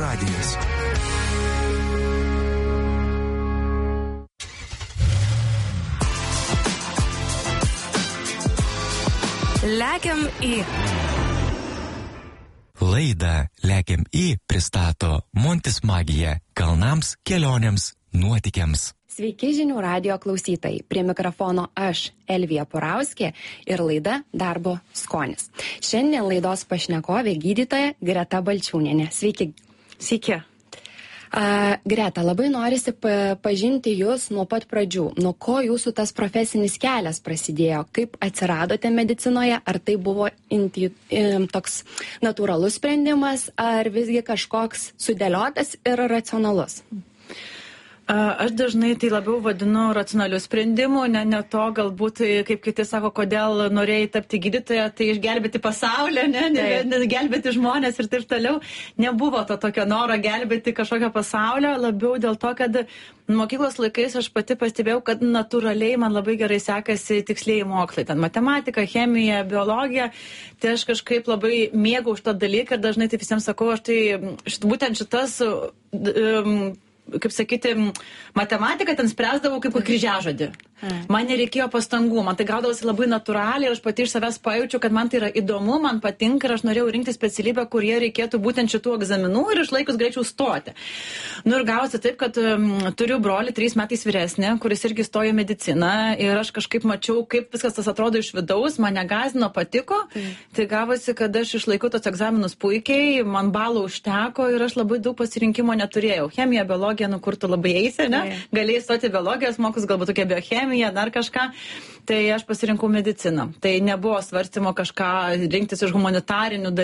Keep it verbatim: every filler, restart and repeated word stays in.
radijas. Lekiam į. Laidą Lekiam į pristato Montis Magija kalnams, kelionėms, nuotykiams. Sveiki žinių radijo klausytojai. Prie mikrofono aš, Elvija Purauskė, ir laida Darbo skonis. Šiandien laidos pašnekovė gydytoja Greta Balčiūnienė. Sveiki. Sveiki. Uh, Greta, labai norisi pa- pažinti jūs nuo pat pradžių. Nuo ko jūsų tas profesinis kelias prasidėjo? Kaip atsiradote medicinoje? Ar tai buvo inti, im, toks natūralus sprendimas, ar visgi kažkoks sudėliotas ir racionalus? Aš dažnai tai labiau vadinu racionaliu sprendimu, ne, ne to galbūt, kaip kiti sako, kodėl norėjai tapti gydytoja, tai išgelbėti pasaulį, ne, ne, ne gelbėti žmonės ir taip toliau. Nebuvo to tokio noro gelbėti kažkokio pasaulio, labiau dėl to, kad mokyklos laikais aš pati pastebėjau, kad natūraliai man labai gerai sekasi tikslieji mokslai. Ten matematika, chemija, biologija. Tai aš kažkaip labai mėgau šitą dalyką ir dažnai tai visiems sakau, aš tai šit, būtent šitas... Um, kaip sakyti, matematiką ten spręsdavau kaip kryžiažodį. Man nereikėjo pastangų, man tai gaudavosi labai natūraliai ir aš pati iš savęs pajaučiu, kad man tai yra įdomu, man patinka ir aš norėjau rinkti specialybę, kurie reikėtų būtent šitų egzaminų ir išlaikus greičiau stoti. Nu ir gavosi taip, kad um, turiu brolį trys metais vyresnį, kuris irgi stojo į mediciną ir aš kažkaip mačiau, kaip viskas tas atrodo iš vidaus, mane gąsdino, patiko. Mm. Tai gavosi, kad aš išlaikau tos egzaminus puikiai, man balų užteko ir aš labai daug pasirinkimo neturėjau. Chemija, biologija, nu kur tu labai eisi, ne? Mm. Galėjai stoti biologijos mokus, galbūt tokia biochemija, dar kažką, tai aš pasirinkau mediciną. Tai nebuvo svarstymo kažką rinktis iš humanitarinių dalykų.